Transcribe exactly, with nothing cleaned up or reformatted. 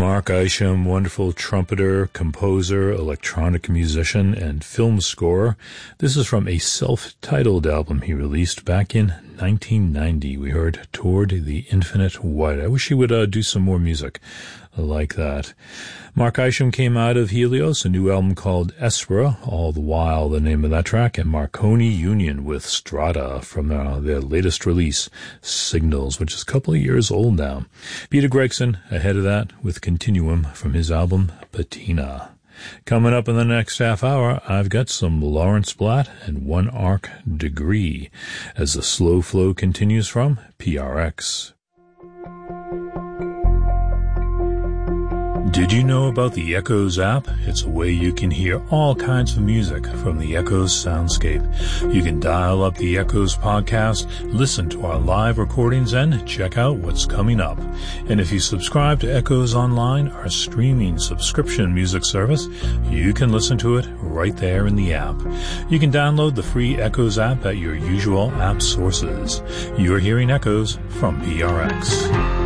Mark Isham, wonderful trumpeter, composer, electronic musician, and film scorer. This is from a self-titled album he released back in nineteen ninety. We heard Toward the Infinite White. I wish he would uh, do some more music like that. Mark Isham came out of Helios, a new album called Espera, All the While, the name of that track, and Marconi Union with Strata from uh, their latest release, Signals, which is a couple of years old now. Peter Gregson, ahead of that, with Continuum from his album Patina. Coming up in the next half hour, I've got some Lawrence Blatt and One Arc Degree, as the slow flow continues from P R X. Did you know about the Echoes app? It's a way you can hear all kinds of music from the Echoes soundscape. You can dial up the Echoes podcast, listen to our live recordings, and check out what's coming up. And if you subscribe to Echoes Online, our streaming subscription music service, you can listen to it right there in the app. You can download the free Echoes app at your usual app sources. You're hearing Echoes from P R X.